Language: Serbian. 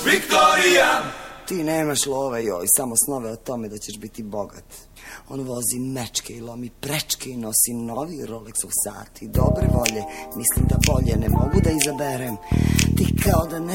Viktorija! Ti nemaš love, joj, samo snove o tome da ćeš biti bogat. On vozi mečke i lomi prečke i nosi novi Rolexov sat i dobre volje. Mislim da bolje ne mogu da izaberem. Ti kao da ne